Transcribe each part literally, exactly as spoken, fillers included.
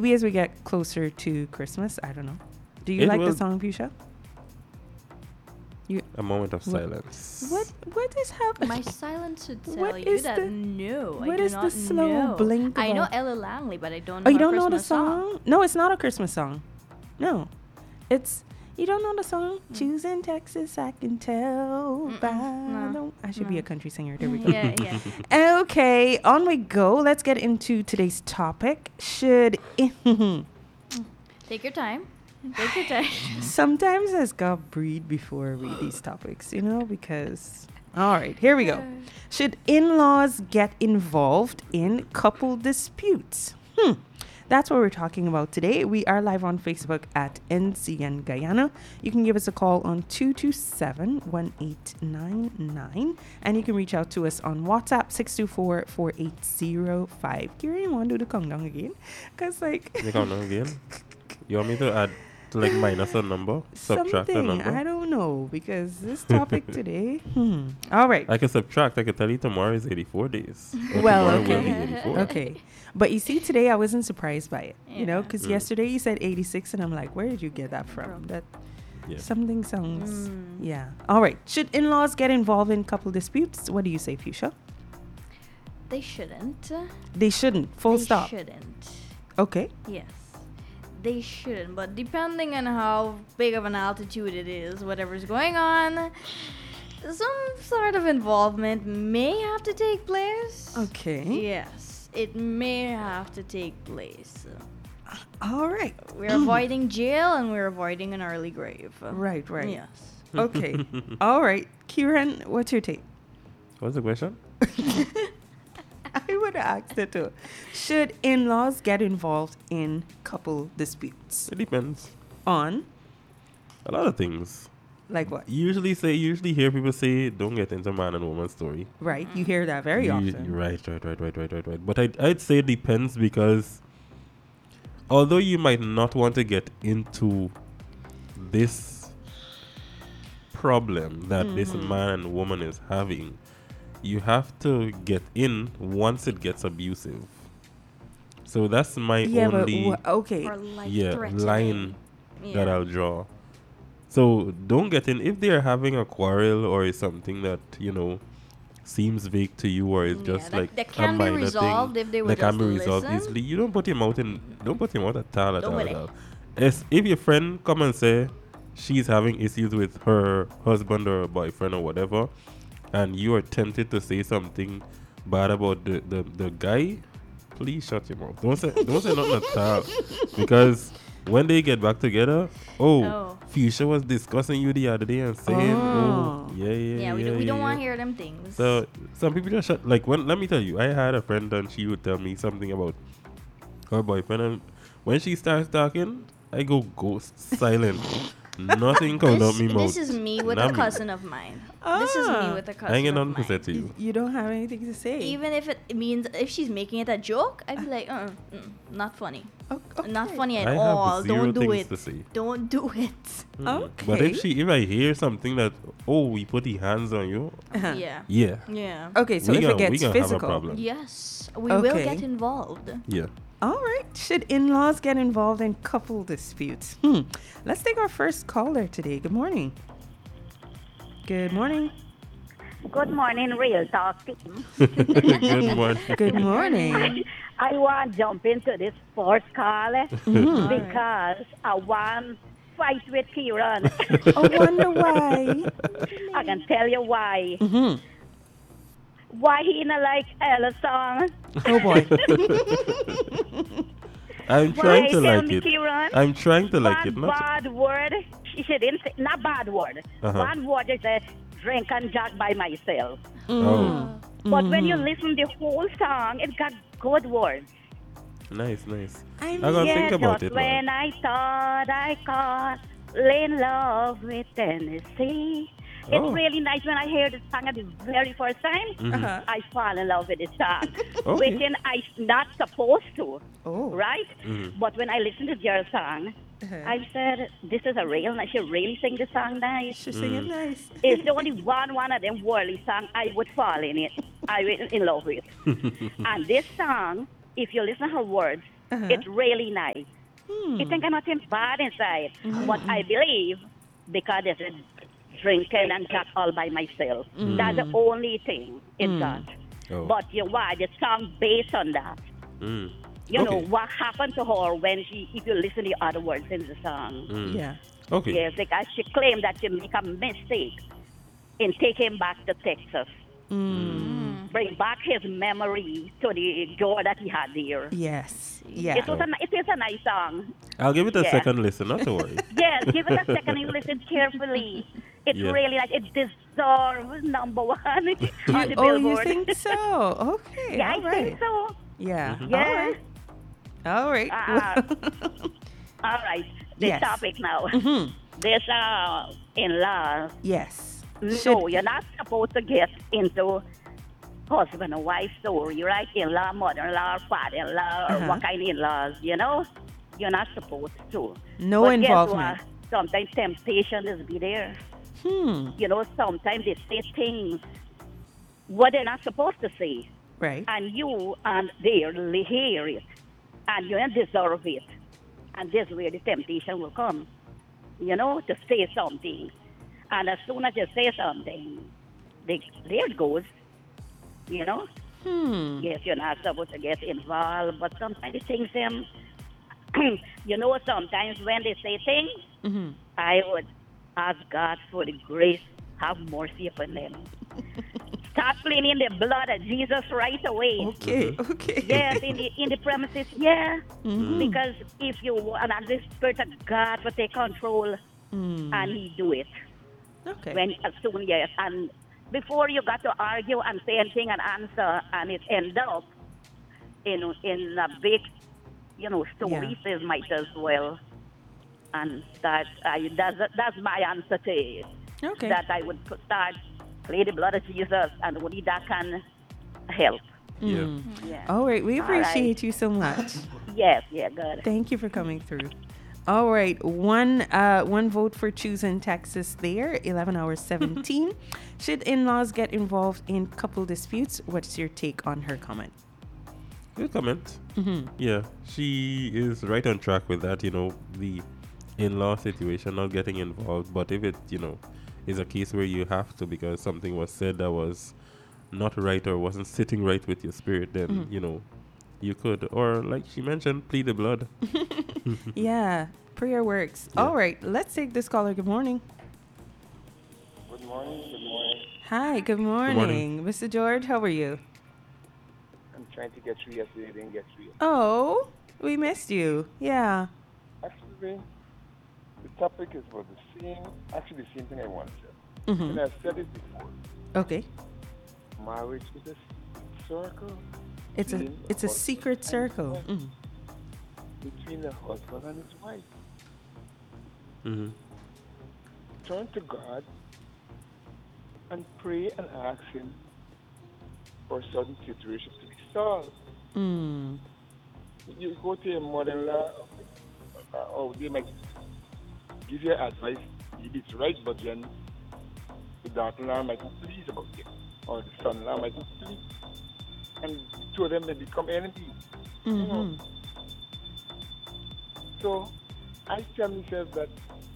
maybe as we get closer to Christmas, I don't know. Do you It like the will- song, Fuchsia? You A moment of What- silence. what what is happening? My silence should tell What you is that the- no, I what do is the not slow know. blink I know about- Ella Langley, but I don't know Oh, you her don't know the Christmas song? No, it's not a Christmas song. No. It's you don't know the song? Mm. Choosing Texas, I can tell Mm-mm, by no, the I should be no. a country singer. There we go. Yeah, yeah. Okay, on we go. Let's get into today's topic. Should Take your time. Take your time. sometimes I just gotta breathe before I read these topics, you know, because all right, here we go. Should in-laws get involved in couple disputes? Hmm. That's what we're talking about today. We are live on Facebook at N C N Guyana. You can give us a call on two two seven, one eight nine nine. And you can reach out to us on WhatsApp six two four, four eight zero five. Kira, you want to do the countdown again? Because, like... You count down again? You want me to add, to like minus a number? Subtract a something, number? I don't know. Because this topic today... Hmm. All right. I can subtract. I can tell you tomorrow is eighty-four days. Or Well, tomorrow will okay. be eighty-four. Okay. But you see, today I wasn't surprised by it, you know, Yeah. because Mm. yesterday you said eighty-six, and I'm like, where did you get that from? From. That Yeah. something sounds, Mm. yeah. All right. Should in-laws get involved in couple disputes? What do you say, Fuchsia? They shouldn't. They shouldn't. Full they stop. shouldn't. Okay. Yes. They shouldn't. But depending on how big of an altitude it is, whatever's going on, some sort of involvement may have to take place. Okay. Yes. It may have to take place. All right. We're avoiding jail and we're avoiding an early grave. Right. Right. Yes. Okay. All right. Kieran, what's your take? What's the question? I would have asked it too. Should in-laws get involved in couple disputes? It depends. On A lot of things. like what? Usually say, usually hear people say, don't get into man and woman story. Right. You hear that very You- often. you're right, right, right, right, right, right, right. But I'd, I'd say it depends because although you might not want to get into this problem that this Mhm. man and woman is having, you have to get in once it gets abusive. So that's my Yeah, but only wha- okay. Or life yeah threatening. line that Yeah. I'll draw. So don't get in if they're having a quarrel or is something that you know seems vague to you or is Yeah, just that- like that a can be minor resolved thing if they would that can just be resolved listen. easily. You don't put him out in don't put him out at all at Don't all. with At it. all. As if your friend come and say she's having issues with her husband or boyfriend or whatever, and you are tempted to say something bad about the, the, the guy, please shut your mouth. Don't say don't say nothing at all. Because when they get back together, oh, Oh. Fuchsia was discussing you the other day and saying, oh, Oh. yeah, yeah, Yeah, we, yeah, do, we don't yeah. want to hear them things. So some people just shut. Like when, let me tell you, I had a friend and she would tell me something about her boyfriend, and when she starts talking, I go ghost silent. Nothing comes out this, me mouth. this is me with Not a me. cousin of mine. This is me Ah. with a I cousin ain't got of nothing to say mine. to You, you. you don't have anything to say. Even if it means if she's making it a joke, I'd be like, uh, mm, not funny, O- okay. not funny at I all. have zero Don't do things it. to say. Don't do it. Mm. But Okay. if she, if I hear something that, oh, we put the hands on you, Uh-huh. Yeah. yeah, Yeah. Okay, so we if gonna, it we gets gonna have a physical. problem. Yes, we will Okay. get involved. Yeah. All right. Should in-laws get involved in couple disputes? Hmm. Let's take our first caller today. Good morning. Good morning. Good morning, Real Talk team. Good morning. Good morning. I want to jump into this first call Mhm. because I want fight with Kieran. I wonder why. I can tell you why. Mhm. Why he not like Ella song? Oh boy. I'm Why trying to tell like me, it. Kieran? I'm trying to like One it. Not bad word. She she didn't say, not bad word. Uh-huh. One word is a drink and jack by myself. oh, But when you Mhm. listen the whole song, it got good words. nice, nice. I'm I'm gonna Yeah, think about just it. when man. I thought I caught in love with Tennessee. Oh. It's really nice when I hear the song at the very first time. Mhm. Uh-huh. I fall in love with the song, Okay. which in I not supposed to, Oh. right? Mhm. But when I listen to your song, Uh-huh. I said, "This is a real nice. She really sing the song nice." She sing it Mm. nice. It's the only one one of them worldly song I would fall in it. I was in love with. And this song, if you listen to her words, Uh-huh. It's really nice. Hmm. You think nothing bad inside. But Mm-hmm. I believe because it's a drinking and drink all by myself. That's the Mm. only thing it got. Mm. Oh. But you why the song based on that. Mm. You know Okay. what happened to her when she, if you listen to the other words in the song. Mm. Yeah. Okay. Yes, because she claimed that she make a mistake in taking back to Texas, Mm. Mm. bring back his memory to the joy that he had there. Yes. See. It Yeah. was Oh. a, it is a nice song. I'll give it a Yeah. second listen, not to worry. Yes, give it a second and listen carefully. It's Yeah. really like it deserves number one on You, the oh, you billboard. think so? Okay. Yeah, I All right. think so. Yeah. Mhm. Yeah. All right. All Uh, right. All right, the Yes. topic now. Mhm. This uh, in-laws. Yes. No, Should- you're not supposed to get into husband and wife story, right? In-law, mother-in-law, father-in-law, or Uh-huh. what kind of in-laws, you know? You're not supposed to. No But guess involvement. what? Sometimes temptation is be there. Hmm. You know, sometimes they say things what they're not supposed to say. Right. And you and they hear it. And you don't deserve it. And this is where the temptation will come, you know, to say something. And as soon as you say something, they, there it goes, you know. Hmm. Yes, you're not supposed to get involved, but sometimes the things, um, you know, sometimes when they say things, Mm-hmm. I would ask God for the grace, have mercy upon them. Start pleading the blood of Jesus right away. Okay. Okay. Yes, in the in the premises, yeah. Mhm. Because if you want and the Spirit of God will take control Mm. and He do it. Okay. When as soon yes. And before you got to argue and say anything and answer and it end up in in a big, you know, story Yeah. says might as well. And that I that's that's my answer to it. Okay. That I would put- start play the blood of Jesus and only that can help. Yeah. Mm. Yeah. All right. We All right. appreciate you so much. Yes, yeah, good. Thank you for coming through. All right, one uh, one vote for choosing Texas there. Eleven hours seventeen. Should in-laws get involved in couple disputes? What's your take on her comment? Good comment. Mm-hmm. Yeah, she is right on track with that. You know, the in-law situation, not getting involved. But if it, you know, is a case where you have to because something was said that was not right or wasn't sitting right with your spirit, then Mhm. you know, you could, or like she mentioned, plead the blood. Yeah, prayer works. Yeah. All right, let's take this caller. Good morning. Good morning, good morning. Hi, good morning. morning. Mister George. How are you? I'm trying to get through yesterday, didn't get through. Oh, we missed you. Yeah. Actually, the topic is about the same, actually the same thing I want to say. Mm-hmm. And I've said it before. Okay. Marriage is a circle It's a between it's a husband secret and circle. wife. Mhm. between the husband and his wife. Mm-hmm. Turn to God and pray and ask Him for certain situations to be solved. Mm. You go to your mother-in-law, uh, oh, they might give you advice. Maybe it's right, but then the daughter-in-law might not please about it, or the son-in-law might not please, and the two of them may become enemies. Mm-hmm. So I tell myself that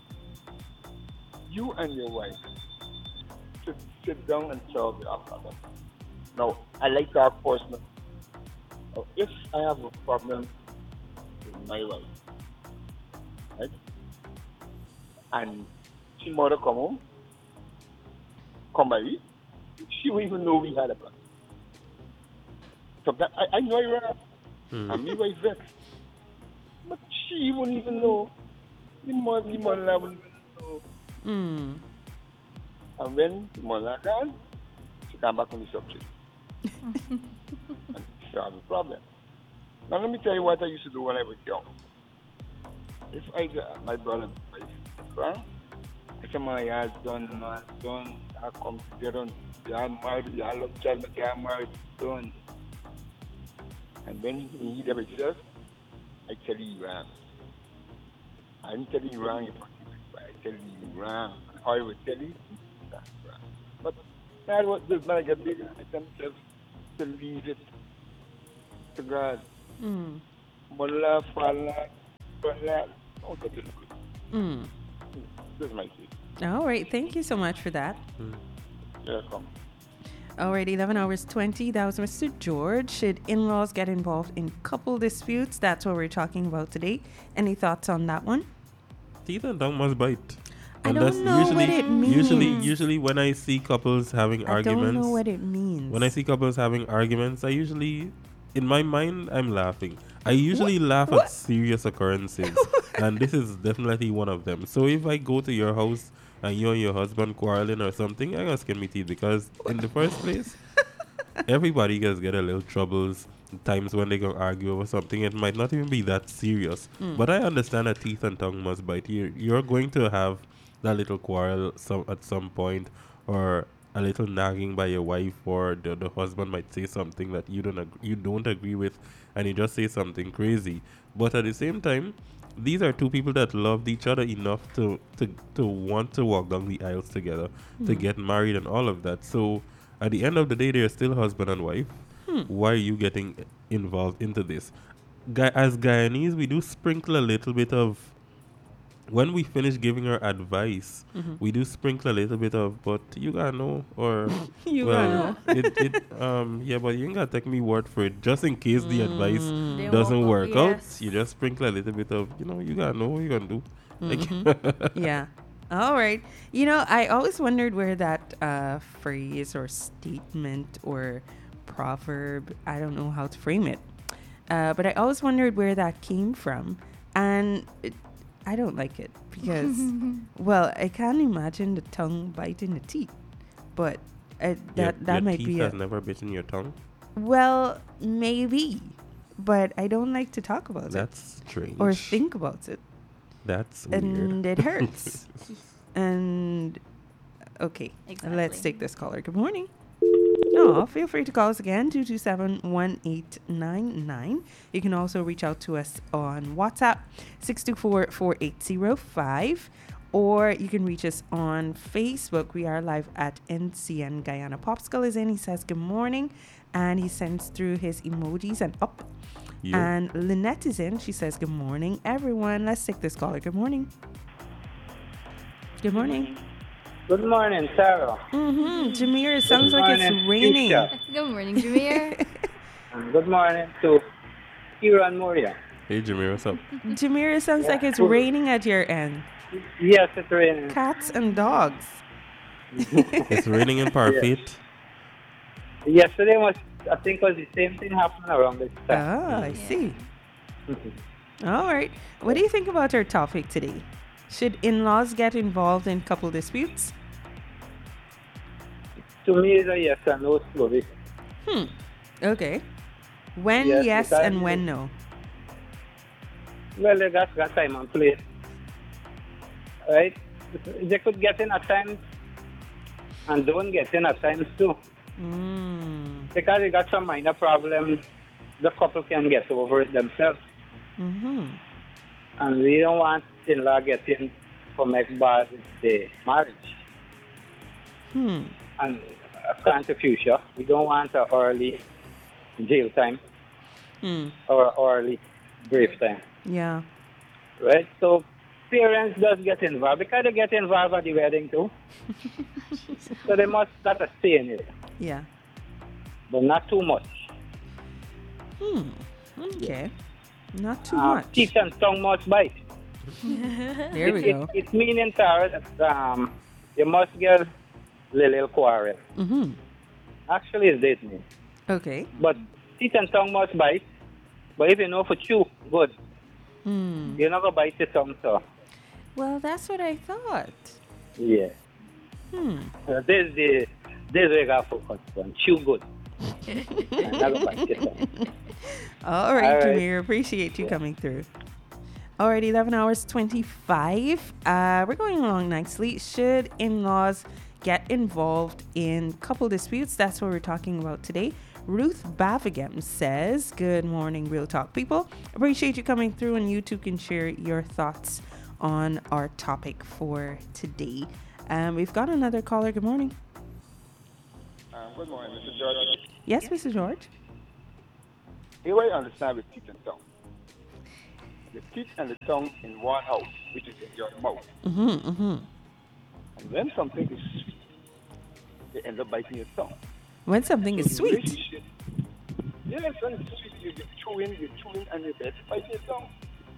you and your wife should sit down and solve the problem. Now, I like to ask personally, now, if I have a problem with my wife, right, and she mother come home, come by me, she won't even know we had a problem. Sometimes I, I know I wrong, Mm. and my wife vexed. But she wouldn't even know. The mother, the mother wouldn't even know. Mm. And when the mother gone, she come back on the subject. And solve the problem. Now let me tell you what I used to do when I was young. If I got my brother, my sister, I say my has done, my done, I come together, they are married, they are love child, but they are married, done. And when he need everything else, I tell you you wrong. I didn't tell you wrong, but I tell you you wrong. How I would tell you, that's wrong. But that was just when I get bigger, I tell myself to leave it to God. Mm. Mullah, Falla, Falla, don't get it. Mm. This is my take. All right. Thank you so much for that. You're welcome. All right. eleven hours twenty. That was Mister George. Should in-laws get involved in couple disputes? That's what we're talking about today. Any thoughts on that one? Teeth and tongue must bite. I And don't that's know usually, what it means. Usually, usually when I see couples having I arguments, don't know what it means. when I see couples having arguments, I usually, in my mind, I'm laughing. I usually laugh What? at serious occurrences, and this is definitely one of them. So if I go to your house and you and your husband quarreling or something, I'm gonna skin me teeth because in the first place, everybody gets get a little troubles. Times when they gonna argue over something, it might not even be that serious. Mm. But I understand that teeth and tongue must bite. You you're going to have that little quarrel some at some point, or a little nagging by your wife, or the, the husband might say something that you don't ag- you don't agree with, and you just say something crazy. But at the same time, these are two people that loved each other enough to to, to want to walk down the aisles together, to Hmm. get married and all of that. So at the end of the day, they're still husband and wife. Hmm. Why are you getting involved into this? Guy, as Guyanese, we do sprinkle a little bit of, when we finish giving our advice, Mhm. we do sprinkle a little bit of, but you gotta know, or You well, gotta it, it, um, yeah, but you ain't gotta take me word for it. Just in case the advice Mm. They doesn't won't- work yes. out, you just sprinkle a little bit of, you know, you gotta know what you're gonna do. Like, Mhm. Yeah. All right. You know, I always wondered where that uh, phrase or statement or proverb, I don't know how to frame it, uh, but I always wondered where that came from. And it, I don't like it because, well, I can't imagine the tongue biting the teeth. But uh, that, your, that your might teeth be a. has never bitten your tongue. Well, maybe. But I don't like to talk about That's strange. it or think about it. That's weird. And it hurts. And okay, let's Exactly. take this caller. Good morning. Oh, feel free to call us again, two two seven, one eight nine nine. You can also reach out to us on WhatsApp, six two four, four eight zero five. Or you can reach us on Facebook. We are live at N C N Guyana. Popsicle is in. He says good morning. And he sends through his emojis and up. Yeah. And Lynette is in. She says good morning, everyone. Let's take this caller. Good morning. Good morning. Good morning, Sarah. Mm-hmm. Jameer, it sounds Good like it's morning, raining. Keisha. Good morning, Jameer. And good morning to Kira and Moria. Hey, Jimmy, what's up? Jameer, it sounds like it's Good. raining at your end. Yes, it's raining. Cats and dogs. It's raining in Parfait. Yesterday was, I think, was the same thing happening around this time. Ah, I Yeah. see. All right. What do you think about our topic today? Should in-laws get involved in couple disputes? To me, it's a yes and no story. Hmm. Okay. When Yes, yes because- and when no? Well, they got, got time and place. Right? They could get in at times and don't get in at times too. Mm. Because they got some minor problems, the couple can get over it themselves. Mm-hmm. And we don't want in-law getting for make bad the marriage. Hmm. And uh, the future, we don't want a early jail time Hmm. or early grave time, Yeah. right? So parents does get involved because they get involved at the wedding too. So they must got a say in it, Yeah. but not too much. Hmm. Okay. Not too Uh, much. teeth and tongue must bite. There we it, go. It, it meaning, Tara, that um, you must get a little quarrel. Mm-hmm. Actually, it's this mean. Okay. But teeth and tongue must bite. But if you know for chew, good. Hmm. You're not going to bite your tongue, so. Well, that's what I thought. Yeah. Hmm. Uh, this the this way got focus on. Chew good. And not gonna bite your tongue. All right, All right. Jameer. Appreciate you coming through. All right, eleven hours twenty-five. Uh, we're going along nicely. Should in-laws get involved in couple disputes? That's what we're talking about today. Ruth Bavigam says, good morning, Real Talk people. Appreciate you coming through, and you too can share your thoughts on our topic for today. Um, we've got another caller. Good morning. Uh, good morning, Mister George. Yes, Mister George. Here I understand with teeth and tongue. the teeth and the tongue in one house, which is in your mouth. Mm-hmm, mm-hmm. And when something is sweet, they end up biting your tongue. When something So is the sweet. relationship- Yes, when it's sweet, you, you're chewing, you're chewing, and you're biting your tongue.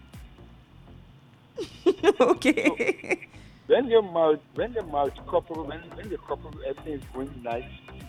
Okay. When you're married, when you're married couple, when when the couple, everything is going nice,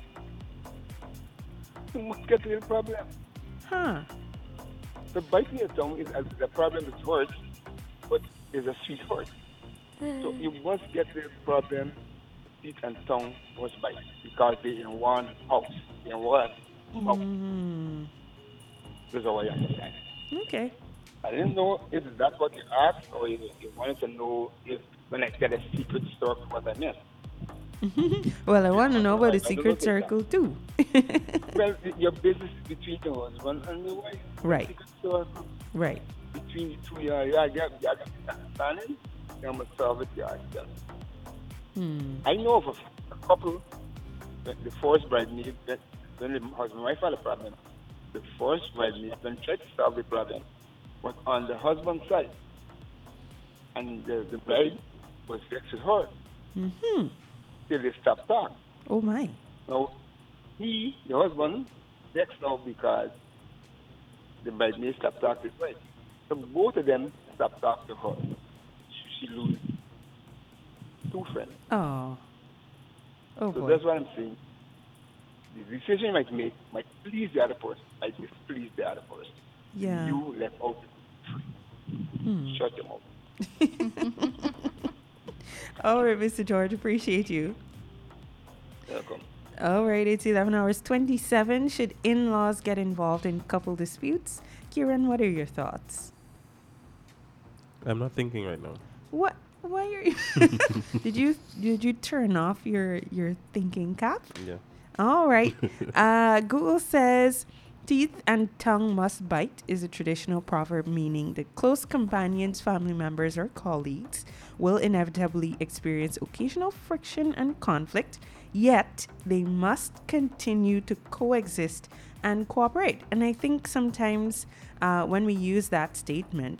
you must get to the problem. Huh. The biting your tongue is uh, the problem is worse, but it's a sweet hurt. So you must get to the problem, teeth and tongue must bite because they're in one house, in one house. Mm. That's all I understand. Okay. I didn't know if that's what you asked or you, you wanted to know if when I said a secret store what I meant. Well, I want to know about the I don't secret know if circle too. Well, your business is between the husband and the wife. Right. Secret store Right. between the two, yeah, yeah, yeah, yeah, yeah. Understanding? You must solve it yourself. Hmm. I know of a, a couple, the, the first bridesmaid, that when the husband and wife had a problem, the first bridesmaid then tried to solve the problem, but on the husband's side, and the, the bride was vexed with her Mm-hmm. till they stopped talking. Oh my. Now, he, the husband, vexed now because the bridesmaid stopped talking to his wife. So both of them stopped talking to her. She, she lose two friends. Oh. Oh So boy. that's what I'm saying. The decision you might make might please the other person, might displease the other person. Yeah. You left out free. Hmm. Shut your mouth. All right, Mister George, appreciate you. Welcome. All right, it's eleven hours twenty-seven. Should in-laws get involved in couple disputes? Kieran, what are your thoughts? I'm not thinking right now. What? Why are you? did you did you turn off your your thinking cap? Yeah. All right. uh, Google says teeth and tongue must bite is a traditional proverb meaning that close companions, family members, or colleagues will inevitably experience occasional friction and conflict, yet they must continue to coexist and cooperate. And I think sometimes uh, when we use that statement,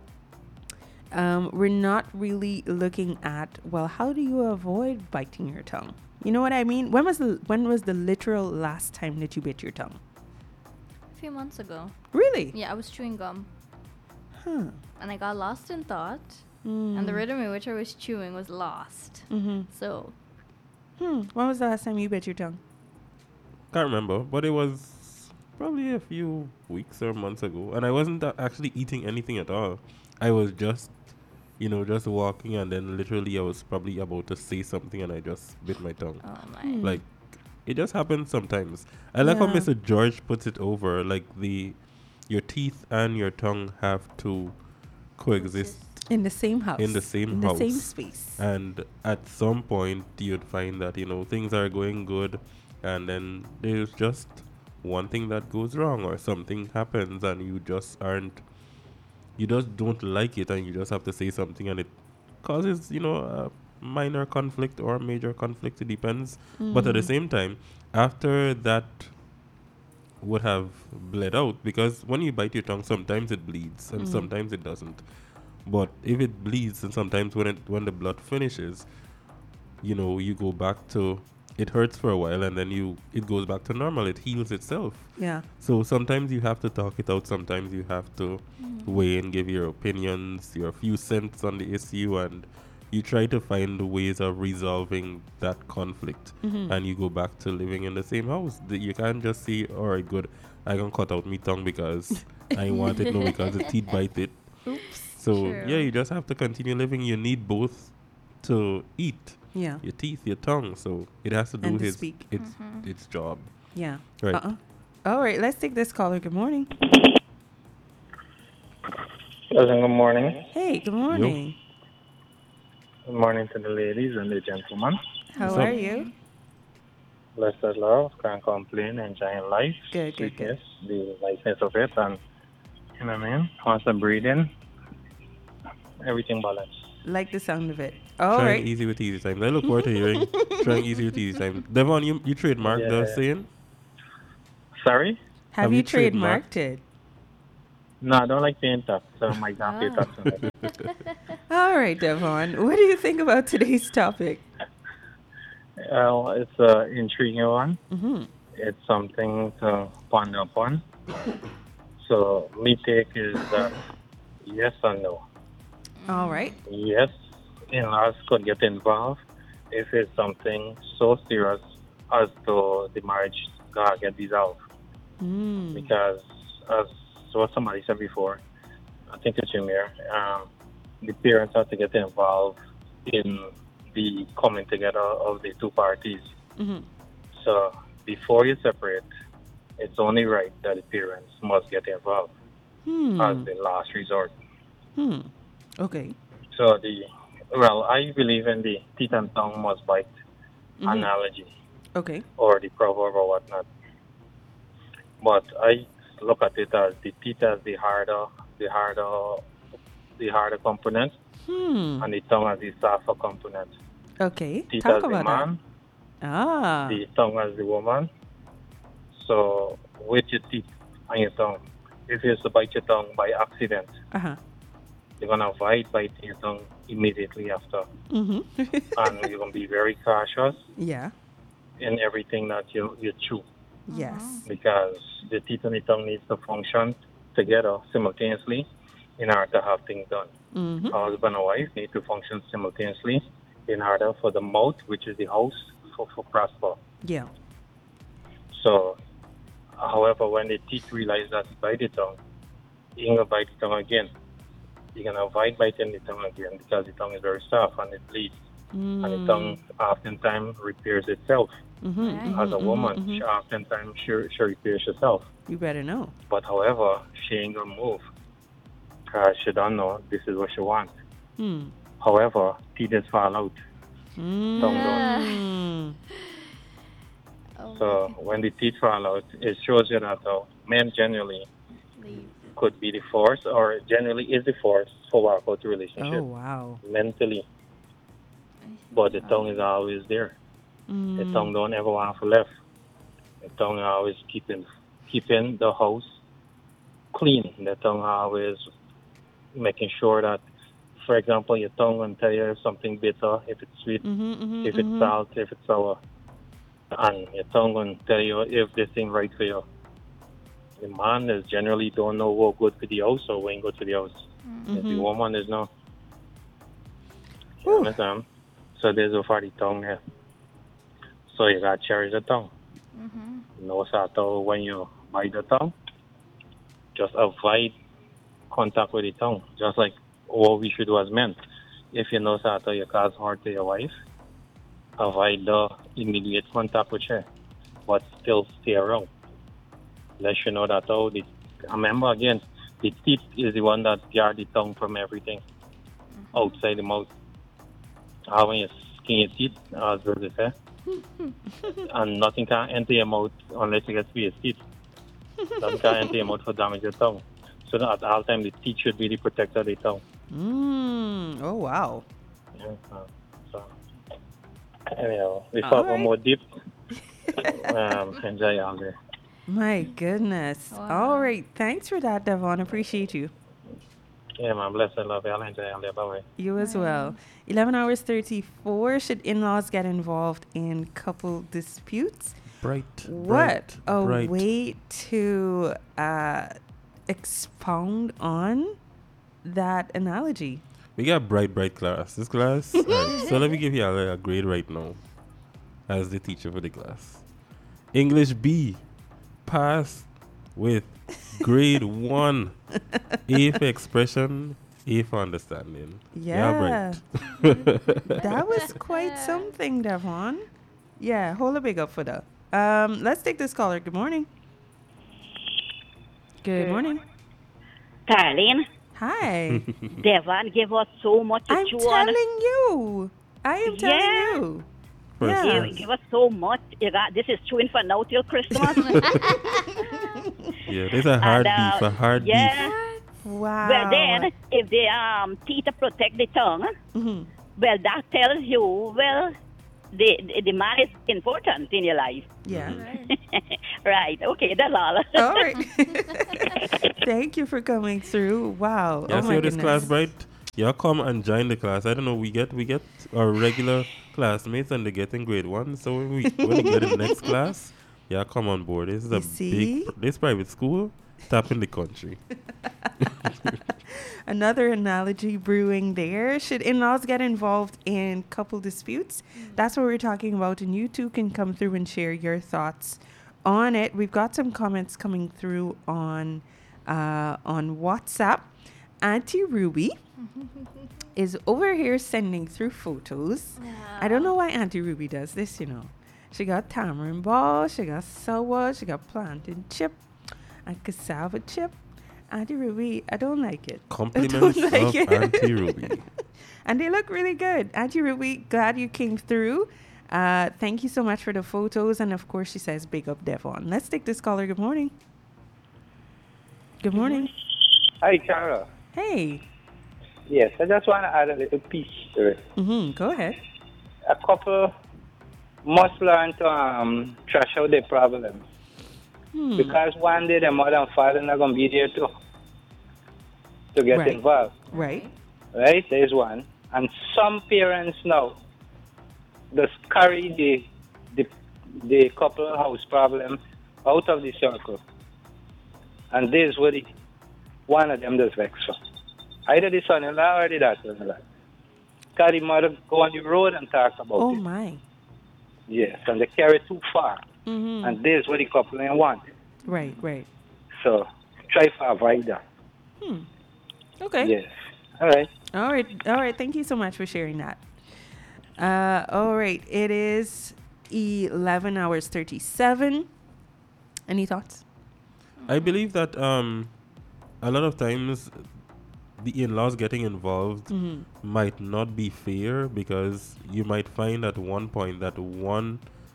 um, we're not really looking at, well, how do you avoid biting your tongue? You know what I mean? When was the when was the literal last time that you bit your tongue? A few months ago. Really? Yeah, I was chewing gum. Huh. And I got lost in thought. Mm. And the rhythm in which I was chewing was lost. Mm-hmm. So, Hmm. When was the last time you bit your tongue? Can't remember, but it was probably a few weeks or months ago, and I wasn't a- actually eating anything at all. I was just, you know, just walking, and then literally I was probably about to say something, and I just bit my tongue. oh my. Hmm. Like, it just happens sometimes. I like how Yeah. Mister George puts it over, like the, your teeth and your tongue have to coexist. In the same house. In the same in the same house. space. And at some point, you'd find that, you know, things are going good, and then there's just one thing that goes wrong, or something happens, and you just aren't, you just don't like it, and you just have to say something, and it causes, you know, a minor conflict or a major conflict. It depends. But at the Mm. same time, after that would have bled out, because when you bite your tongue, sometimes it bleeds, and Mm. sometimes it doesn't. But if it bleeds, and sometimes when it when the blood finishes, you know, you go back to, it hurts for a while, and then you it goes back to normal. It heals itself. Yeah. So sometimes you have to talk it out. Sometimes you have to weigh and give your opinions, your few cents on the issue, and you try to find ways of resolving that conflict. Mhm. And you go back to living in the same house. The- You can't just say, all right, good, I can cut out my tongue because I want it, no, because the teeth bite it. Oops. So, True. yeah, you just have to continue living. You need both to eat, Yeah. your teeth, your tongue. So it has to do And to his, speak. its, Mhm. its job. Yeah. Right. Uh-uh. All right. Let's take this caller. Good morning. Pleasant good morning. Hey, good morning. Good morning to the ladies and the gentlemen. How What's up? are you? Blessed as love, can't complain, enjoying life. Good, good, good. sweetness, the lightness of it, and you know what I mean? Constant breathing, everything balanced. Like the sound of it. All Trying right. easy with easy times. I look forward to hearing trying easy with easy times. Devon, you, you trademarked the Yeah. Mm. saying? Sorry? Have, Have you you trademarked? trademarked it? No, I don't like paying tax, so I might not pay tax on it. All right, Devon. What do you think about today's topic? Well, it's an intriguing one. Mm-hmm. It's something to ponder upon. So, me take is that yes or no. All right. Yes, in-laws could get involved if it's something so serious as to the marriage gonna get dissolved. Mm. Because, as what somebody said before, I think it's Jameer, um, the parents have to get involved in the coming together of the two parties. Mm-hmm. So, before you separate, it's only right that the parents must get involved Hmm. as the last resort. Hmm. Okay. So the well, I believe in the teeth and tongue must bite Mhm. analogy Okay. or the proverb or whatnot. But I look at it as the teeth as the harder, the harder, the harder component, Hmm. and the tongue as the softer component. Okay. Teeth Talk as the about man, that. Ah. the tongue as the woman. So with your teeth and your tongue, if you used to bite your tongue by accident, Uh-huh. you're gonna avoid biting your tongue immediately after, Mm-hmm. and you're gonna be very cautious Yeah. in everything that you you chew, Yes. because the teeth and the tongue needs to function together simultaneously in order to have things done. Mm-hmm. A husband and wife need to function simultaneously in order for the mouth, which is the house, for, for prosper. Yeah. So, however, when the teeth realize that you bite the tongue, you're gonna bite the tongue again. You're gonna avoid biting the tongue again because the tongue is very soft and it bleeds. Mm. And the tongue oftentimes repairs itself. Mm-hmm. Right. Mm-hmm. As a woman, mm-hmm. she oftentimes she, she repairs herself. You better know. But however, she ain't gonna move because she don't know this is what she wants. Hmm. However, teeth just fall out. Mm. Tongue don't. Oh, So when the teeth fall out, it shows you that uh, men generally leave. could be the force or generally is the force for work out the relationship Oh, wow. mentally. But the tongue is always there. Mm. The tongue don't ever want to left. The tongue always keeping keeping the house clean. The tongue always making sure that, for example, your tongue will tell you if something bitter, if it's sweet, Mm-hmm, mm-hmm, if it's mm-hmm. salt, if it's sour. And your tongue will tell you if this thing right for you. The man is generally don't know what good for the house or when go to the house. If the Mhm. woman is no. You Whew. understand? So there's a for the tongue there. So you gotta cherish the tongue. Mm-hmm. No sort of when you bite the tongue, just avoid contact with the tongue. Just like what we should do as men. If you know sort of you cause hurt to your wife, avoid the immediate contact with her, but still stay around. Let you know that oh, the, remember again, the teeth is the one that guard the tongue from everything outside the mouth. How when you skin your teeth, as they say, and nothing can enter your mouth unless you get to your teeth. Nothing can enter your mouth for damage your tongue. So that at all time, the teeth should be the protector of the tongue. Mm. Oh, wow. Yeah, uh, so, anyhow, we All talk right. more deep. um, enjoy all day. My goodness. Wow. All right. Thanks for that, Devon. Appreciate you. Yeah, man, bless and love you. I'll enjoy all day. Bye-bye. You as well. eleven hours thirty-four. Should in-laws get involved in couple disputes? Bright. What bright, a bright. way to uh, expound on that analogy. We got bright, bright class. This class. Alright, so let me give you a, a grade right now as the teacher for the class. English B, pass with grade one. A for expression, A for understanding. Yeah. bright. That was quite something, Devon. Yeah, hold a big up for that. Um, let's take this caller. Good morning. Good morning. Darling, Hi. Devon gave us so much to I'm chew telling on. you. I am telling Yeah. you. First Yeah. class. Give, give us so much. You got, this is chewing for now till Christmas. Yeah, there's a hard And, uh, beef, a hard yeah. beef. Wow. Well, then, if the um, teeth protect the tongue, Mhm. well, that tells you, well, the, the, the man is important in your life. Yeah. Right. Right. Okay, that's all. All right. Thank you for coming through. Wow. Yeah, oh see my how this goodness. class, right? Y'all come and join the class. I don't know. We get we get our regular classmates and they get in grade one. So when we when we get in the next class, y'all come on board. This is You a see? big this private school top in the country. Another analogy brewing there. Should in-laws get involved in couple disputes? That's what we're talking about, and you too can come through and share your thoughts on it. We've got some comments coming through on uh, on WhatsApp. Auntie Ruby is over here sending through photos. I don't know why Auntie Ruby does this, you know. She got tamarind ball, she got sour, she got plantain chip, and cassava chip. Auntie Ruby, I don't like it. Compliments I don't like of it. Auntie Ruby. And they look really good. Auntie Ruby, glad you came through. Uh, thank you so much for the photos. And of course, she says, big up Devon. Let's take this caller. Good morning. Good morning. Hi, Cara. Hey. Yes, I just want to add a little piece to it. Mm-hmm. Go ahead. A couple must learn to um, trash out their problems. Hmm. Because one day the mother and father are not going to be there to, to get Right. involved. Right. Right? There's one. And some parents now just carry the, the, the couple house problem out of the circle. And this is what it, one of them does vex for. Either the son-in-law or the daughter-in-law. Because the mother go on the road and talk about Oh, it. my. Yes, and they carry too far. Mm-hmm. And this is what the couple ain't want. Right, right. So try to avoid that. Hmm. Okay. Yes. All right. All right. All right. Thank you so much for sharing that. Uh, all right. It is eleven hours thirty-seven. Any thoughts? I believe that um, a lot of times the in-laws getting involved Mm-hmm. might not be fair because you might find at one point that one,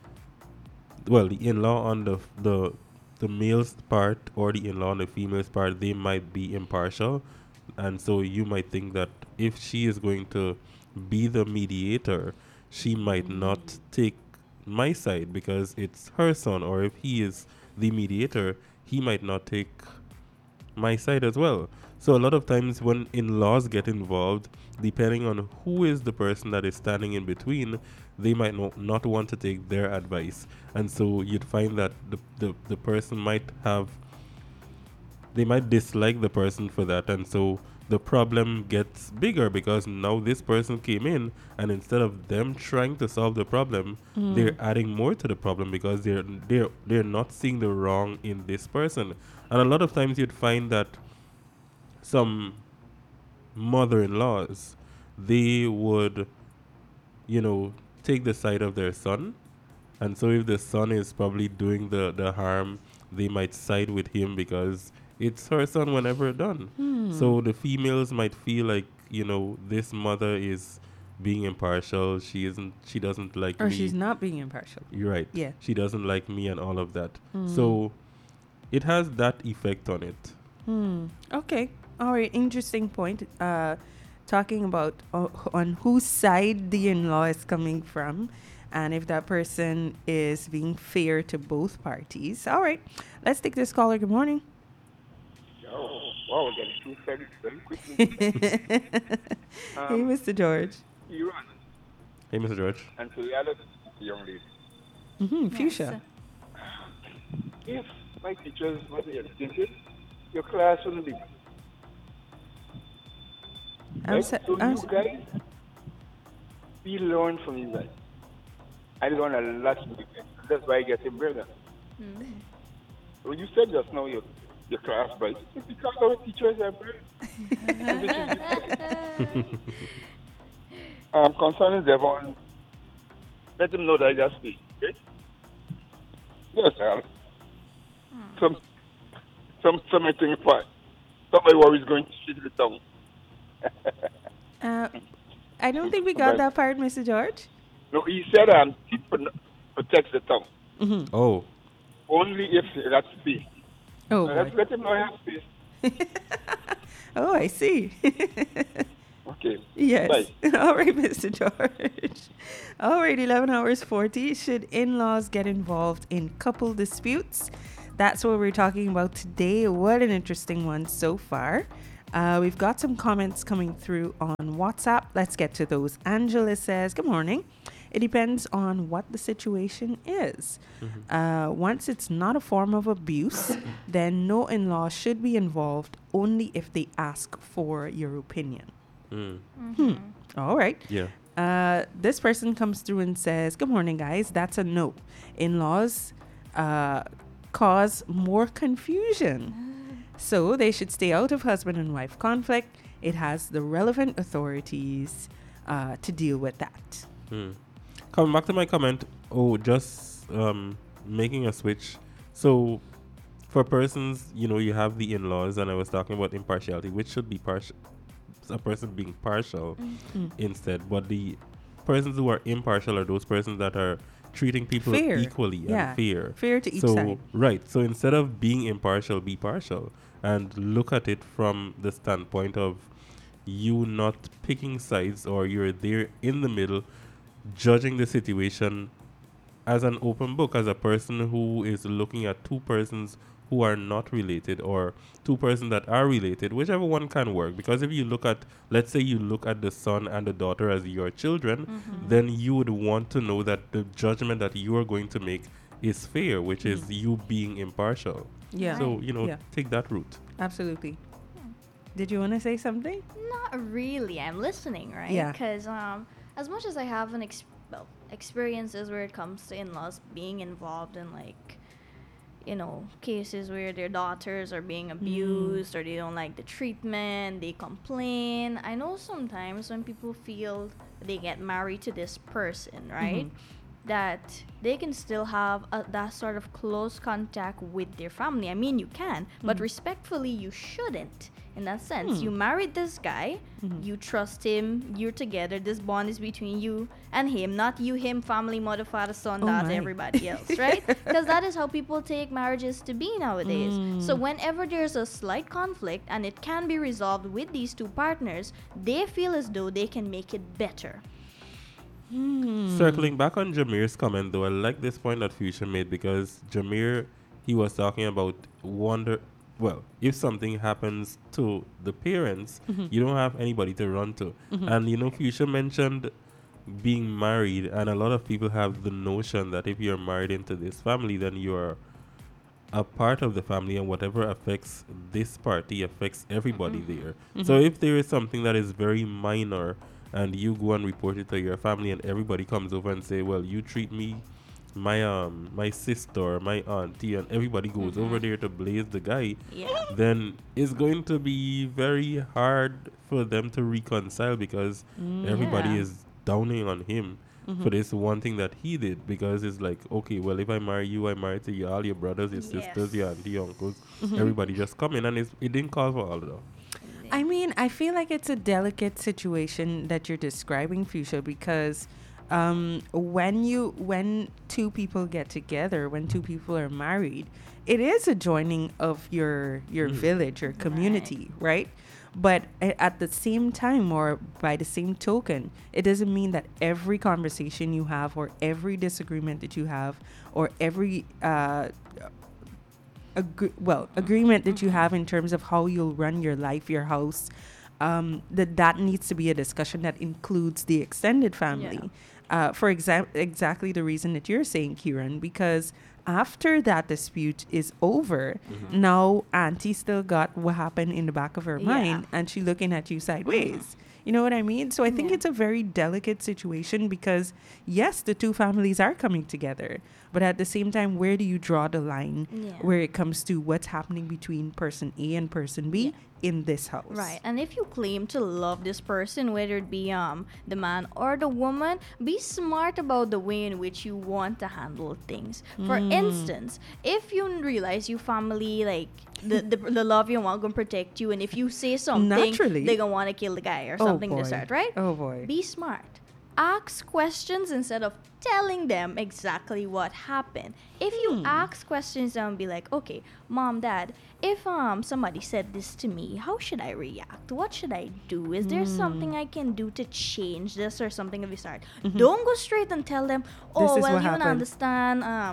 well, the in-law on the the the male's part or the in-law on the female's part, they might be impartial, and so you might think that if she is going to be the mediator, she might not take my side because it's her son, or if he is the mediator, he might not take my side as well. So a lot of times when in-laws get involved, depending on who is the person that is standing in between, they might no, not want to take their advice. And so you'd find that the, the, the person might have, they might dislike the person for that. And so the problem gets bigger because now this person came in, and instead of them trying to solve the problem, Mm. they're adding more to the problem because they're they're they're not seeing the wrong in this person. And a lot of times you'd find that some mother-in-laws, they would, you know, take the side of their son. And so if the son is probably doing the, the harm, they might side with him because it's her son whenever done. Hmm. So the females might feel like, you know, this mother is being impartial. She isn't, she doesn't like Or me. she's not being impartial. You're right. Yeah. She doesn't like me and all of that. Mm. So it has that effect on it. Hmm. Okay. All right. Interesting point. Uh, talking about uh, on whose side the in-law is coming from, and if that person is being fair to both parties. All right. Let's take this caller. Good morning. Oh, wow, we're getting too very, very quickly. Hey, Mister George. Iran. Hey, Mister George. And to the other young lady. Mm-hmm. Fuchsia. If my teachers were educated, your class wouldn't be. I'm Right? so, So I'm you so- guys, we learn from you guys. I learned a lot from you guys. That's why I get him brother. When you said just now your your class, but it's because our teachers are brilliant. um, concerning Devon, let him know that I just speak. Okay? Yes, sir. Some some something fine. Somebody worries going to shit the tongue. uh, I don't think we got Right. that part, Mister George. No, he said um, teeth pro- protects the tongue. Mm-hmm. Oh, Only if that's space. Oh, So let's boy. let him know I have space. Oh, I see. Okay. Yes. Bye. All right, Mister George. All right, eleven hours forty. Should in-laws get involved in couple disputes? that's what we're talking about today. What an interesting one so far. Uh, we've got some comments coming through on WhatsApp. Let's get to those. Angela says, good morning. It depends on what the situation is. Mm-hmm. Uh, once it's not a form of abuse, then no in-law should be involved only if they ask for your opinion. Mm. Hmm. All right. Yeah. Uh, this person comes through and says, good morning, guys. That's a no. In-laws uh, cause more confusion. So they should stay out of husband and wife conflict. It has the relevant authorities uh, to deal with that. Mm. Coming back to my comment, oh, just um, making a switch. So for persons, you know, you have the in-laws, and I was talking about impartiality, which should be partial. A person being partial Mm. instead, but the persons who are impartial are those persons that are treating people Fair. equally Yeah. and fair. Fair to each so, side. Right. So instead of being impartial, be partial and look at it from the standpoint of you not picking sides, or you're there in the middle, judging the situation as an open book, as a person who is looking at two persons who are not related, or two persons that are related, whichever one can work. Because if you look at, let's say you look at the son and the daughter as your children, Mm-hmm. then you would want to know that the judgment that you are going to make is fair, which Mm. is you being impartial. Yeah. So, you know, Yeah. take that route. Absolutely. Did you want to say something? Not really. I'm listening, right? Yeah. Because um, as much as I have an ex- well, experiences where it comes to in-laws being involved in, like, you know, cases where their daughters are being abused or they don't like the treatment, they complain. I know sometimes when people feel they get married to this person, right? That they can still have a, that sort of close contact with their family. I mean, you can, but respectfully, you shouldn't. In that sense, you married this guy, you trust him, you're together. This bond is between you and him, not you, him, family, mother, father, son, Oh dad, my. everybody else, right? Because that is how people take marriages to be nowadays. So whenever there's a slight conflict and it can be resolved with these two partners, they feel as though they can make it better. Circling back on Jameer's comment, though, I like this point that Fuchsia made, because Jameer, he was talking about wonder. Well, if something happens to the parents, you don't have anybody to run to. And, you know, Fuchsia mentioned being married, and a lot of people have the notion that if you're married into this family, then you're a part of the family, and whatever affects this party affects everybody there. So if there is something that is very minor, and you go and report it to your family, and everybody comes over and say, well, you treat me, my um my sister, my auntie, and everybody goes over there to blaze the guy, Yeah. then it's going to be very hard for them to reconcile, because everybody Yeah. is downing on him for this one thing that he did. Because it's like, okay, well, if I marry you, I marry to you, all your brothers, your sisters, your auntie, your uncles, everybody just come in, and it's, it didn't call for all of that. I mean, I feel like it's a delicate situation that you're describing, Fuchsia, because um, when you when two people get together, when two people are married, it is a joining of your your village, your community, right? But a- at the same time, or by the same token, it doesn't mean that every conversation you have, or every disagreement that you have, or every uh, Agre- well, agreement that you have in terms of how you'll run your life, your house, um, that that needs to be a discussion that includes the extended family. Uh, for exa- exactly the reason that you're saying, Kieran, because after that dispute is over, now Auntie still got what happened in the back of her Yeah. mind, and she looking at you sideways. You know what I mean? So I think Yeah. it's a very delicate situation, because yes, the two families are coming together, but at the same time, where do you draw the line Yeah. where it comes to what's happening between person A and person B in this house? Right. And if you claim to love this person, whether it be um the man or the woman, be smart about the way in which you want to handle things. For instance, if you realize your family, like the, the the love you want gonna protect you, and if you say something, Naturally. they're gonna want to kill the guy or Oh, something to boy. start, right? Oh boy. Be smart. Ask questions instead of telling them exactly what happened. If you Hmm. ask questions and be like, okay, mom, dad, if um somebody said this to me, how should I react? What should I do? Is there Hmm. something I can do to change this or something of the sort? Don't go straight and tell them, Mm-hmm. This oh is well, what you don't happened." understand. Um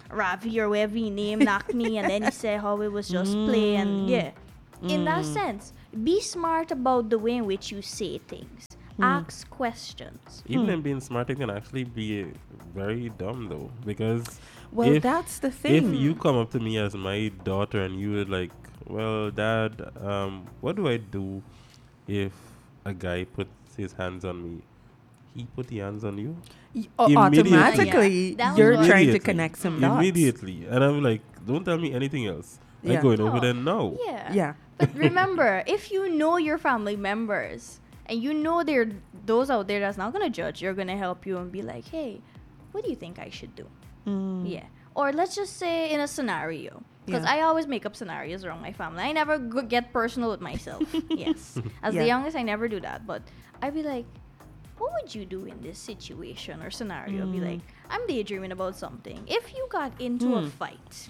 Ravi or whatever he name knocked me, and then he said how it was just play, and yeah. In that sense, be smart about the way in which you say things. Ask questions. Even in being smart, it can actually be very dumb though, because Well, if, that's the if thing. you come up to me as my daughter and you were like, well, Dad, um, what do I do if a guy puts his hands on me? He put the hands on you? Y- au- Immediately. automatically, Yeah, that was you're what- trying to Immediately. connect some dots. Immediately. And I'm like, don't tell me anything else. Yeah. I'm going over Oh, there now. Yeah. Yeah. But remember, if you know your family members and you know there those out there that's not gonna judge, you're gonna help you and be like, hey, what do you think I should do? Mm. Yeah. Or let's just say in a scenario, because Yeah. I always make up scenarios around my family. I never g- get personal with myself. Yes. As Yeah. the youngest, I never do that. But I'd be like, what would you do in this situation or scenario? Be like, I'm daydreaming about something. If you got into a Hmm. fight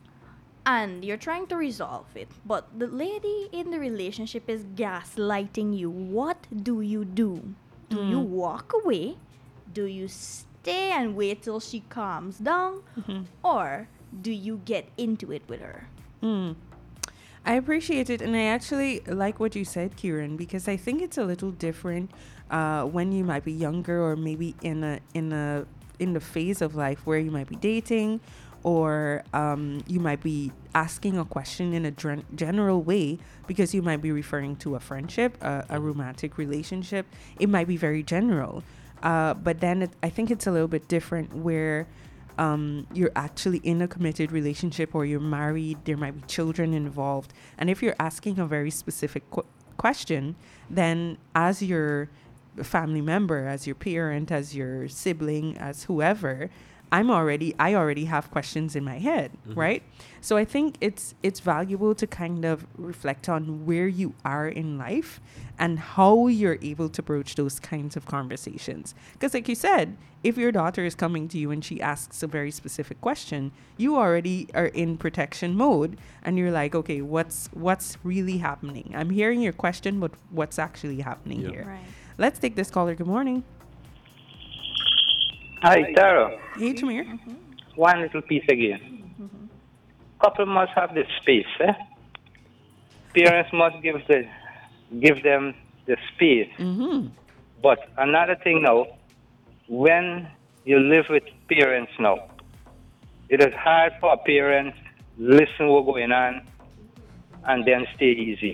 and you're trying to resolve it, but the lady in the relationship is gaslighting you, what do you do? Do you walk away? Do you stay and wait till she calms down? Or do you get into it with her? Mm. I appreciate it, and I actually like what you said, Kieran, because I think it's a little different uh, when you might be younger, or maybe in a in a in the phase of life where you might be dating, or um, you might be asking a question in a gen- general way because you might be referring to a friendship, a, a romantic relationship. It might be very general, uh, but then it, I think it's a little bit different where um, you're actually in a committed relationship, or you're married, there might be children involved. And if you're asking a very specific qu- question, then as your family member, as your parent, as your sibling, as whoever, I'm already, I already have questions in my head, right? So I think it's it's valuable to kind of reflect on where you are in life and how you're able to broach those kinds of conversations. Because like you said, if your daughter is coming to you and she asks a very specific question, you already are in protection mode, and you're like, okay, what's what's really happening? I'm hearing your question, but what's actually happening Yeah. here? Right. Let's take this caller. Good morning. Hi, Tara. Hey, Tamir. One little piece again. Couple must have the space, eh? Parents must give the give them the space. Mm-hmm. But another thing now, when you live with parents now, it is hard for parents listen what's going on and then stay easy.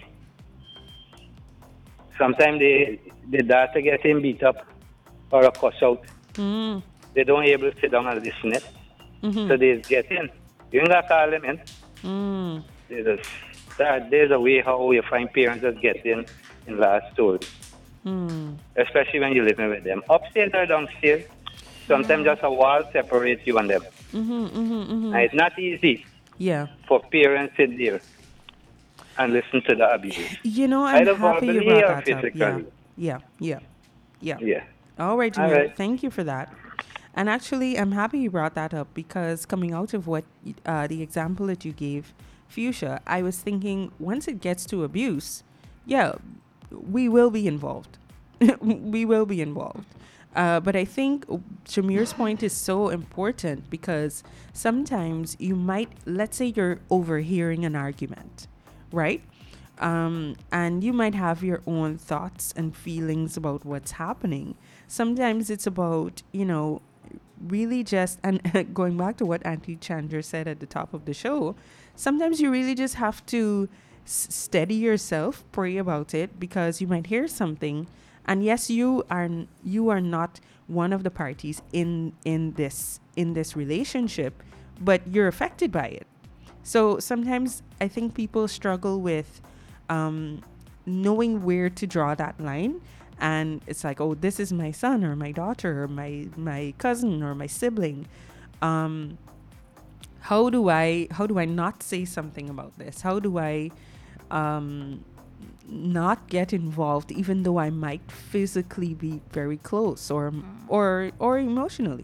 Sometimes they the daughter getting beat up or a cuss out. Mm. They don't able to sit down and listen it. Mm-hmm. So they get in. You ain't got to call them in. Mm. There's a, that, there's a way how you find parents that get in in last stories. Mm. Especially when you're living with them. Upstairs or downstairs, sometimes just a wall separates you and them. Mm-hmm, mm-hmm, mm-hmm. And it's not easy Yeah. for parents to sit there and listen to the abuse. You know, I'm Either happy you verbally brought or that up. Yeah. physically. Yeah. Yeah. Yeah. Yeah. All right, All Jamil. right. Thank you for that. And actually, I'm happy you brought that up, because coming out of what uh, the example that you gave, Fuchsia, I was thinking once it gets to abuse, yeah, we will be involved. We will be involved. Uh, but I think Shamir's point is so important, because sometimes you might, let's say you're overhearing an argument, right? Um, and you might have your own thoughts and feelings about what's happening. Sometimes it's about, you know, really just, and going back to what Auntie Chandra said at the top of the show, sometimes you really just have to s- steady yourself, pray about it, because you might hear something. And yes, you are n- you are not one of the parties in in this in this relationship, but you're affected by it. So sometimes I think people struggle with um, knowing where to draw that line. And it's like, oh, this is my son or my daughter or my my cousin or my sibling. Um, how do I how do I not say something about this? How do I um, not get involved, even though I might physically be very close or or or emotionally?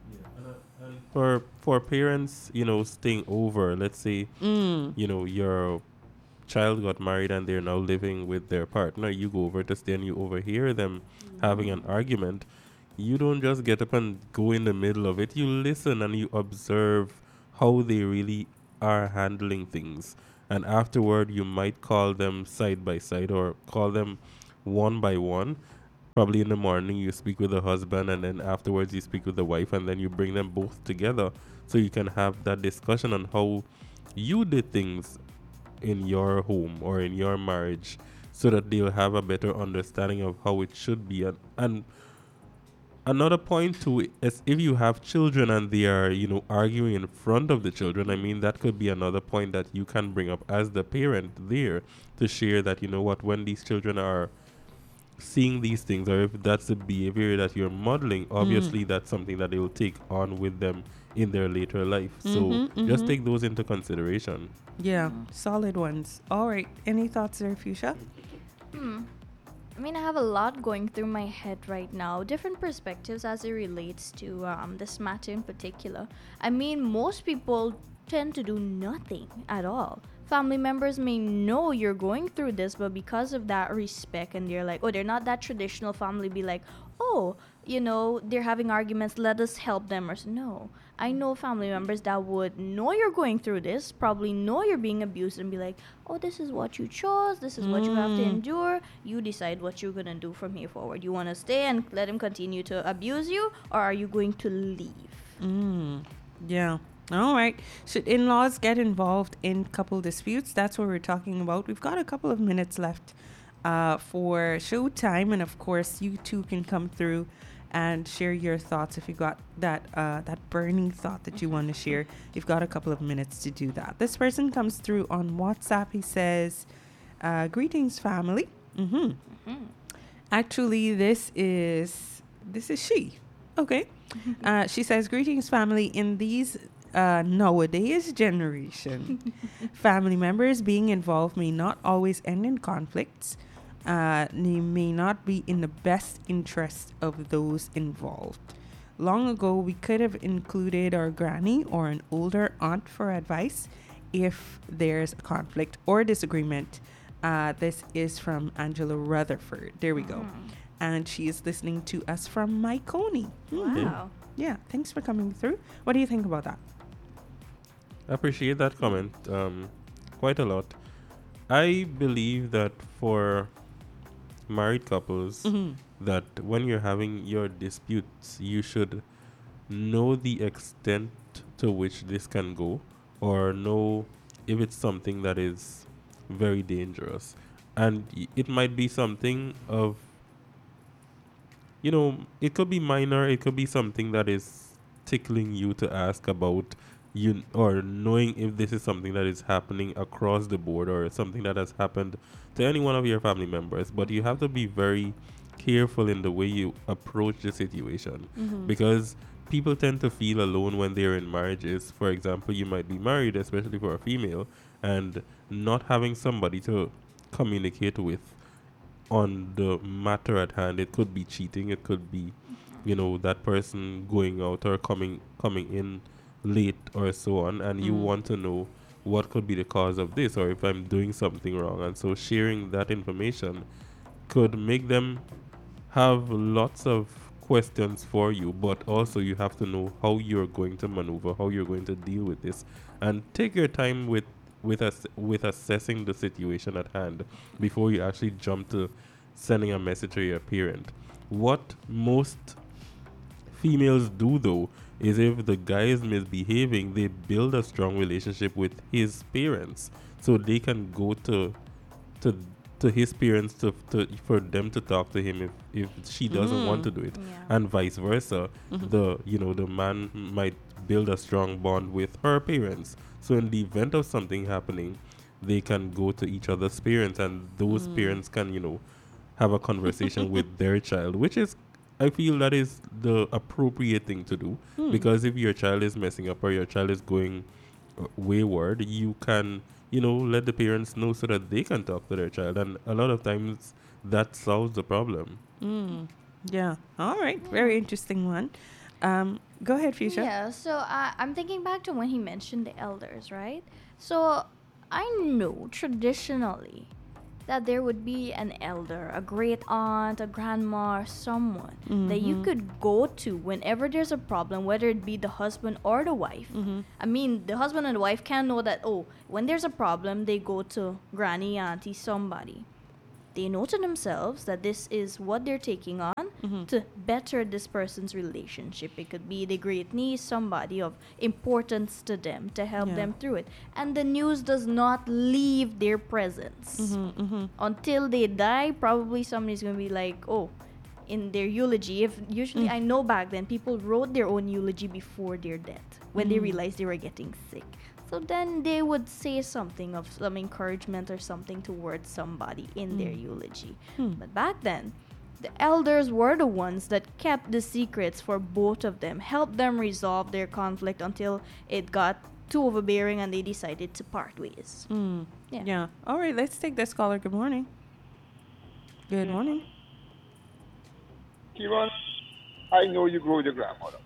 For for parents, you know, staying over, let's say, Mm. you know, your child got married and they're now living with their partner, you go over to stay and you overhear them having an argument. You don't just get up and go in the middle of it. You listen and you observe how they really are handling things. And afterward, you might call them side by side or call them one by one. Probably in the morning, you speak with the husband, and then afterwards, you speak with the wife, and then you bring them both together so you can have that discussion on how you did things in your home or in your marriage so that they'll have a better understanding of how it should be. And, and another point too is if you have children and they are, you know, arguing in front of the children, I mean, that could be another point that you can bring up as the parent there to share that, you know what, when these children are seeing these things, or if that's the behavior that you're modeling, obviously that's something that they will take on with them in their later life. So Mhm, just mhm. take those into consideration. Yeah, solid ones. All right. Any thoughts there, Fuchsia? Hmm. I mean, I have a lot going through my head right now. Different perspectives as it relates to um, this matter in particular. I mean, most people tend to do nothing at all. Family members may know you're going through this, but because of that respect, and they're like, oh, they're not that traditional family, be like, oh, you know, they're having arguments, let us help them. Or s- no. I know family members that would know you're going through this, probably know you're being abused, and be like, oh, this is what you chose, this is what you have to Mm. endure. You decide what you're going to do from here forward. You want to stay and let him continue to abuse you, or are you going to leave? Mm, yeah. All right. Should in laws get involved in couple disputes? That's what we're talking about. We've got a couple of minutes left uh, for show time. And of course, you too can come through and share your thoughts if you got that uh, that burning thought that you want to share. You've got a couple of minutes to do that. This person comes through on WhatsApp. He says, uh, greetings, family. Mm-hmm. Actually, this is this is she. Okay. Uh, she says, greetings, family. In these uh, nowadays generation, family members being involved may not always end in conflicts. Uh, they may not be in the best interest of those involved. Long ago, we could have included our granny or an older aunt for advice if there's a conflict or disagreement. Uh, this is from Angela Rutherford. There we go. And she is listening to us from Myconi. Mhm. Wow. Yeah, thanks for coming through. What do you think about that? I appreciate that comment um, quite a lot. I believe that for married couples, Mhm. that when you're having your disputes, you should know the extent to which this can go, or know if it's something that is very dangerous. And y- it might be something of, you know, it could be minor, it could be something that is tickling you to ask about, you or knowing if this is something that is happening across the board or something that has happened to any one of your family members. But you have to be very careful in the way you approach the situation, because people tend to feel alone when they're in marriages. For example, you might be married, especially for a female, and not having somebody to communicate with on the matter at hand. It could be cheating, it could be, you know, that person going out or coming coming in late or so on, and you Mm. want to know what could be the cause of this, or if I'm doing something wrong. And so sharing that information could make them have lots of questions for you, but also you have to know how you're going to maneuver, how you're going to deal with this, and take your time with with us with assessing the situation at hand before you actually jump to sending a message to your parent. What most females do though is if the guy is misbehaving, they build a strong relationship with his parents, so they can go to to to his parents to, to for them to talk to him if if she doesn't want to do it, Yeah. and vice versa. The you know the man might build a strong bond with her parents, so in the event of something happening, they can go to each other's parents, and those parents can, you know, have a conversation with their child, which is, I feel that is the appropriate thing to do. Because if your child is messing up or your child is going uh, wayward, you can, you know, let the parents know so that they can talk to their child, and a lot of times that solves the problem. Mm. Yeah. All right. Very interesting one. Um, go ahead, Fuchsia. Yeah, so uh, I'm thinking back to when he mentioned the elders, right? So I know traditionally that there would be an elder, a great aunt, a grandma, or someone that you could go to whenever there's a problem, whether it be the husband or the wife. I mean, the husband and the wife can know that, oh, when there's a problem, they go to granny, auntie, somebody. They know to themselves that this is what they're taking on to better this person's relationship. It could be the great niece, somebody of importance to them to help Yeah. them through it. And the news does not leave their presence. Until they die, probably somebody's going to be like, oh, in their eulogy. If usually I know back then people wrote their own eulogy before their death when they realized they were getting sick. So then they would say something of some encouragement or something towards somebody in their eulogy. But back then, the elders were the ones that kept the secrets for both of them, helped them resolve their conflict until it got too overbearing and they decided to part ways. Mm. Yeah. Yeah. All right, let's take this caller. Good morning. Good morning. Kieran, I know you grew with your grandmother.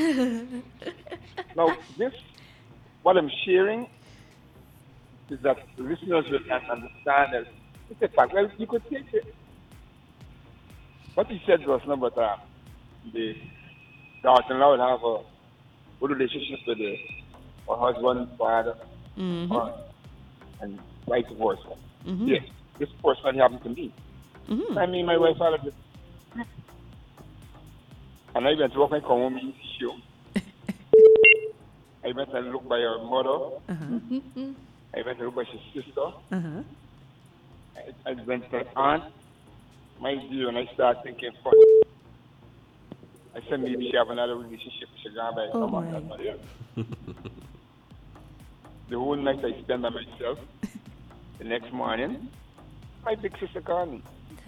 Now, this, what I'm sharing is that the listeners will can understand that it's a fact. Well, you could take it. What he said was number time. The daughter-in-law would have a good relationship with the her husband, father, or, and vice versa. Yes, this personally happened to me. I mean, my wife had this. And I went to work and come home and see you. I went and looked by her mother. I went and looked by his sister. Uh-huh. I, I went to her aunt. My dear, and I started thinking, fuck. I said maybe she have another relationship with your grandma. Oh, Come on, my. that's not it. The whole night I spent by myself. The next morning, my big sister called me.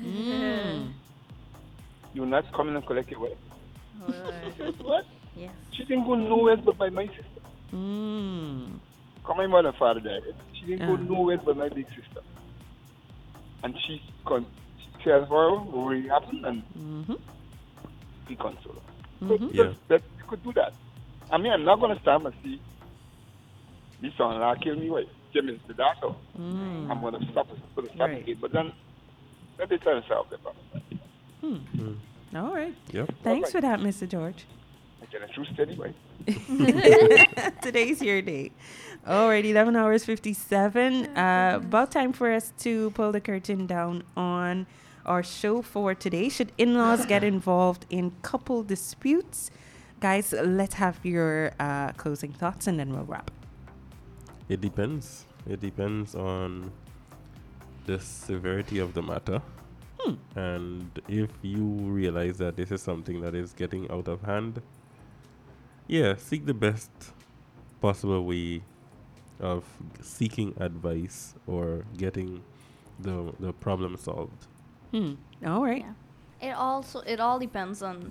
You're not coming and collect your wife. What? Yes. She didn't go nowhere but by my sister. Mm. Come my mother and father died. She didn't go Uh. nowhere but my big sister. And she con tell her what really happened and Mhm. be console her. So Yeah. that, that you could do that. I mean, I'm not going to stand and see this son-in-law kill me. Wait, Jim the doctor. Mm. I'm going to stop it, put a stop Right. to it. But then, let me try to solve the problem. All right. Yep. Thanks for that, Mister George. I get a true steady way. Today's your day. All right, eleven hours fifty-seven. Uh, about time for us to pull the curtain down on our show for today. Should in-laws get involved in couple disputes? Guys, let's have your uh, closing thoughts and then we'll wrap. It depends. It depends on the severity of the matter. And if you realize that this is something that is getting out of hand, yeah, seek the best possible way of seeking advice or getting the the problem solved. Hmm. All right. Yeah. It also it all depends on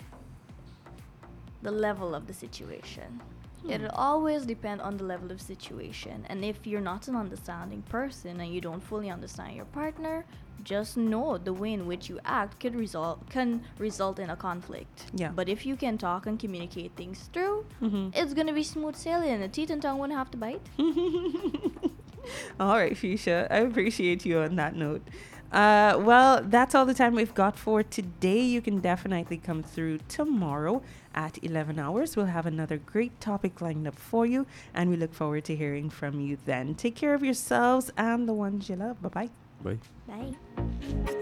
the level of the situation. It'll always depend on the level of situation. And if you're not an understanding person and you don't fully understand your partner, just know the way in which you act could result can result in a conflict. Yeah. But if you can talk and communicate things through, Mhm. it's gonna be smooth sailing and the teeth and tongue won't have to bite. All right, Fuchsia. I appreciate you on that note. Uh, well, that's all the time we've got for today. You can definitely come through tomorrow at eleven hours. We'll have another great topic lined up for you, and we look forward to hearing from you then. Take care of yourselves and the ones you love. Bye-bye. Bye. Bye.